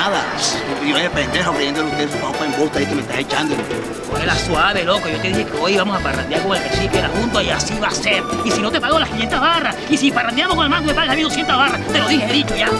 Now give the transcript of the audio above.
nada. Y yo de pendejo creyéndole usted su papá en bosta ahí que me estás echando. Cógela suave, loco. Yo te dije que hoy vamos a parrandear con el cacique, era junto y así va a ser. Y si no te pago las 500 barras, y si parrandeamos con el mango me pagas a mí 200 barras. Te lo dije, he dicho ya.